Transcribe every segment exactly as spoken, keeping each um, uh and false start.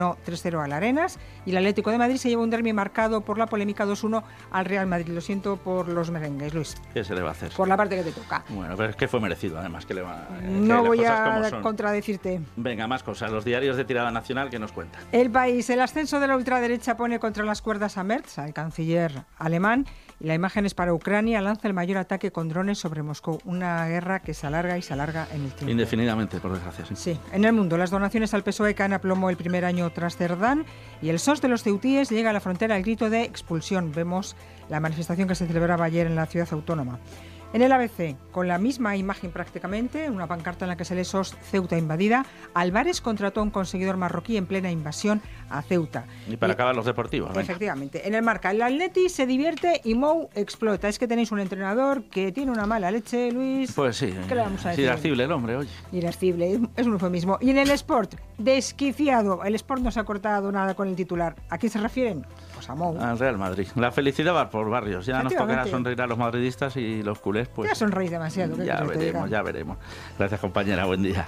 No, tres cero al Arenas, y el Atlético de Madrid se lleva un derbi marcado por la polémica dos uno al Real Madrid. Lo siento por los merengues, Luis. ¿Qué se le va a hacer? Por la parte que te toca. Bueno, pero es que fue merecido, además. Que le va, no que voy las a contradecirte. Venga, más cosas. Los diarios de tirada nacional, ¿qué nos cuentan? El País. El ascenso de la ultraderecha pone contra las cuerdas a Merz, al canciller alemán, y la imagen es para Ucrania. Lanza el mayor ataque con drones sobre Moscú. Una guerra que se alarga y se alarga en el tiempo. Indefinidamente, por desgracia. Sí. Sí. En el mundo, las donaciones al P S O E caen a plomo el primer año tras Cerdán. Y el S O S de los ceutíes llega a la frontera al grito de expulsión. Vemos la manifestación que se celebraba ayer en la ciudad autónoma. En el A B C, con la misma imagen prácticamente, una pancarta en la que se lee S O S Ceuta invadida, Álvarez contrató a un conseguidor marroquí en plena invasión a Ceuta. Y para y, acabar los deportivos. Venga. Efectivamente. En el Marca, el Atleti se divierte y Mou explota. Es que tenéis un entrenador que tiene una mala leche, Luis. Pues sí. ¿Qué le vamos a decir? Irascible el hombre, oye. Irascible, es un eufemismo. Y en el Sport, desquiciado. El Sport no se ha cortado nada con el titular. ¿A quién se refieren? Pues a Mou. Al Real Madrid. La felicidad va por barrios. Ya nos tocará sonreír a los madridistas y los culés. Pues ya sonreís demasiado. Ya veremos, ya veremos. Gracias, compañera. Buen día.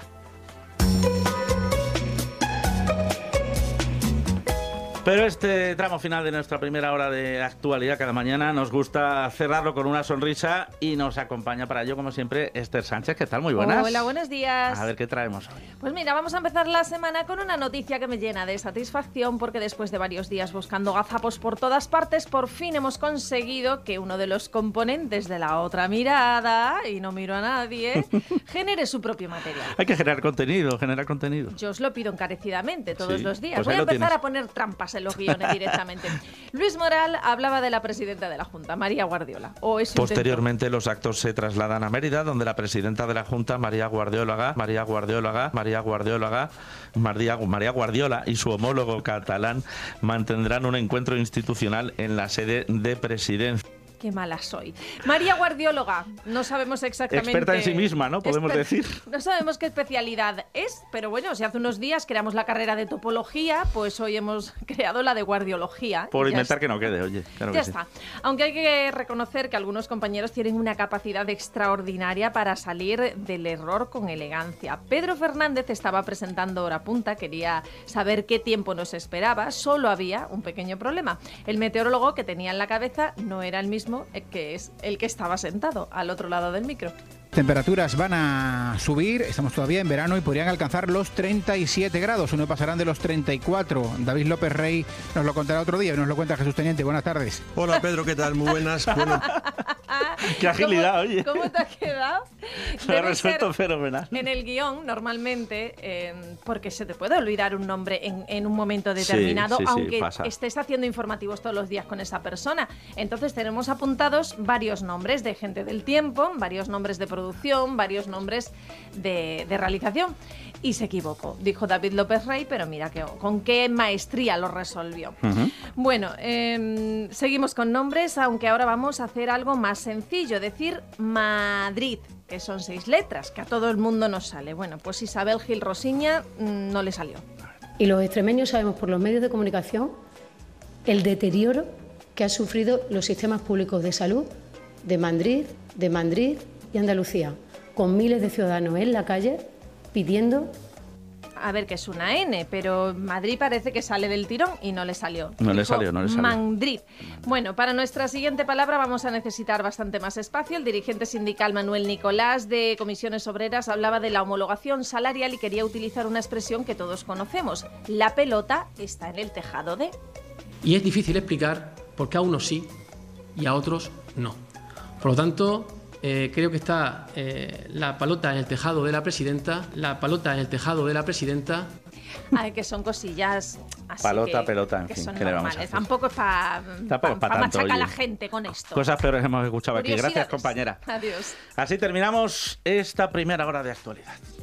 Pero este tramo final de nuestra primera hora de actualidad cada mañana nos gusta cerrarlo con una sonrisa y nos acompaña para ello, como siempre, Esther Sánchez. ¿Qué tal? Muy buenas. Hola, buenos días. A ver qué traemos hoy. Pues mira, vamos a empezar la semana con una noticia que me llena de satisfacción porque después de varios días buscando gazapos por todas partes, por fin hemos conseguido que uno de los componentes de La Otra Mirada, y no miro a nadie, genere su propio material. Hay que generar contenido, generar contenido. Yo os lo pido encarecidamente todos sí, los días. Pues Voy a empezar tienes. a poner trampas en los guiones directamente. Luis Moral hablaba de la presidenta de la Junta, María Guardiola. O eso Posteriormente intento. Los actos se trasladan a Mérida, donde la presidenta de la Junta, María Guardiola, María Guardiola, María Guardiola, María, María Guardiola y su homólogo catalán mantendrán un encuentro institucional en la sede de Presidencia. Qué mala soy. María Guardióloga, no sabemos exactamente... Experta en sí misma, ¿no? Podemos Exper... decir. No sabemos qué especialidad es, pero bueno, si hace unos días creamos la carrera de topología, pues hoy hemos creado la de guardiología. Por inventar está. que no quede, oye. Claro ya que está. Sí. Aunque hay que reconocer que algunos compañeros tienen una capacidad extraordinaria para salir del error con elegancia. Pedro Fernández estaba presentando Hora Punta, quería saber qué tiempo nos esperaba, solo había un pequeño problema. El meteorólogo que tenía en la cabeza no era el mismo que es el que estaba sentado al otro lado del micro. Temperaturas van a subir, estamos todavía en verano y podrían alcanzar los treinta y siete grados, o no pasarán de los treinta y cuatro. David López Rey nos lo contará otro día y nos lo cuenta Jesús Teniente. Buenas tardes. Hola Pedro, ¿qué tal? Muy buenas. Bueno. Qué agilidad, ¿Cómo, oye. ¿Cómo te ha quedado? Se ha resuelto fenomenal. En el guión, normalmente, eh, porque se te puede olvidar un nombre en, en un momento determinado, sí, sí, aunque sí, estés haciendo informativos todos los días con esa persona. Entonces tenemos apuntados varios nombres de gente del tiempo, varios nombres de producción, varios nombres de, de realización. Y se equivocó, dijo David López Rey, pero mira que, con qué maestría lo resolvió. Uh-huh. Bueno, eh, seguimos con nombres, aunque ahora vamos a hacer algo más sencillo, decir Madrid, que son seis letras, que a todo el mundo nos sale. Bueno, pues Isabel Gil Rosiña mmm, no le salió. Y los extremeños sabemos por los medios de comunicación el deterioro que han sufrido los sistemas públicos de salud de Madrid, de Madrid y Andalucía, con miles de ciudadanos en la calle pidiendo... A ver, que es una N, pero Madrid parece que sale del tirón y no le salió. No Dijo le salió, no le salió. Madrid. Bueno, para nuestra siguiente palabra vamos a necesitar bastante más espacio. El dirigente sindical Manuel Nicolás de Comisiones Obreras hablaba de la homologación salarial y quería utilizar una expresión que todos conocemos. La pelota está en el tejado de... Y es difícil explicar por qué a unos sí y a otros no. Por lo tanto... Eh, creo que está eh, la pelota en el tejado de la presidenta, la pelota en el tejado de la presidenta. Ay, que son cosillas así Palota, que, pelota, en que fin, son ¿qué le vamos a normales. hacer? Tampoco es para pa, pa, pa machacar a la oye. gente con esto. Cosas peores hemos escuchado aquí. Gracias, compañera. Adiós. Así terminamos esta primera hora de actualidad.